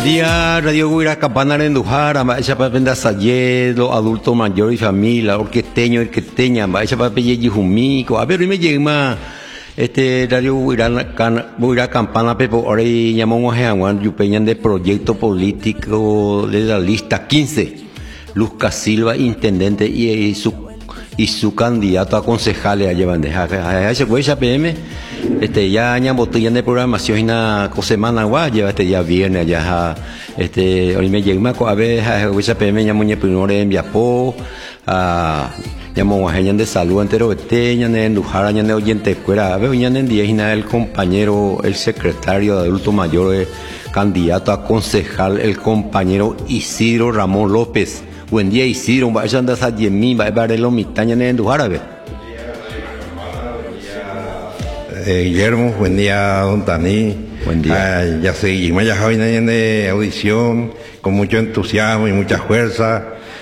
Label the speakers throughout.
Speaker 1: día, Radio Guira, Campana de Endujar, Amaya Papenda Sayedo, adulto mayor y familia, orquesteño y questeña, Amaya Papella y Jumico. A ver, y me llega Radio Guira, Campana, Pepo, ahora llamamos a Juan Yupeñan de proyecto político de la lista 15. Luzca Silva, intendente y su candidato a concejales a llevar a ese huella PM ya añan botellas de programación una semana guaya ya viene allá hoy me llega a ver huella PM ya muñe primero en Viapó llamamos a de salud entero beteña en Lujara de oyente escuela a ver en día el compañero el secretario de adulto mayor candidato a concejal el compañero Isidro Ramón López. Buen día Isidro, vaya a andar a Yemí, va a ver los mitañas en Dujárabe.
Speaker 2: Guillermo, buen día don Tani.
Speaker 1: Buen día.
Speaker 2: Ya seguimos ya de audición con mucho entusiasmo y mucha fuerza.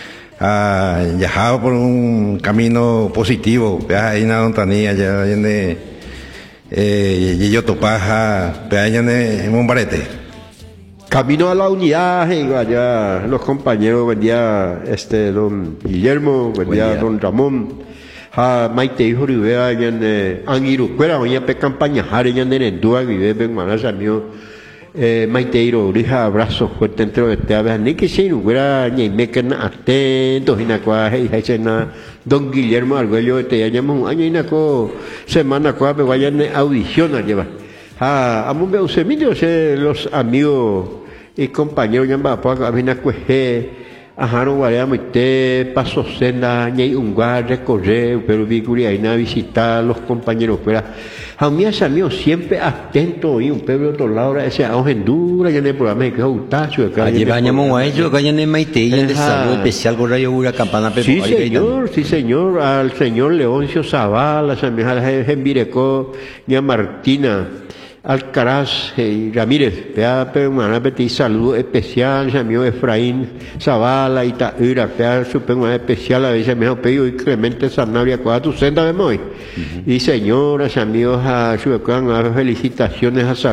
Speaker 2: Ya por un camino positivo. Ahí na don Tani, allá de yo topaja, allá en Mombarete.
Speaker 3: Camino a la unidad, allá los compañeros, buen día, don Guillermo, buen día, don Ramón, Maite hijo Rivera, en Angirucuera, hoy en campaña, Jare, en Endúa, vive, ven, manas, amigo, Maite hijo, orija, abrazo fuerte entre los teaves, ni que se hubiera, ni me quedan atentos, y nacuaje, y hacen don Guillermo, Arguello, ya llamamos un año, y naco, semana, me vayan a audición a llevar. A mí me gusta los amigos y compañeros ya va a venir a coger a no guardamos paso senda ni un lugar recorrer pero vi a visitar los compañeros fuera a mí es amigos siempre atento y un pueblo de otro lado ese a Honduras ya en el programa que Utacho
Speaker 1: allí bañamos a ellos que en Maite de salud especial con Radio Guira Campana
Speaker 3: sí señor al señor Leoncio Zavala a Jembireco y a Martina Alcaraz Ramírez, vea, pero saludo especial, mi amigo Efraín Zavala, Itaúra, vea, un especial a veces me ha pedido y Clemente Sanabria, ¿cuál tu senda de hoy? Y señoras, amigos, a su felicitaciones a